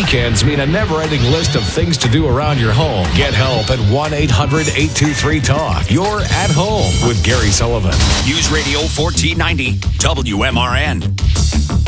weekends mean a never-ending list of things to do around your home. Get help at 1-800-823-TALK. You're at home with Gary Sullivan. News Radio 1490 WMRN.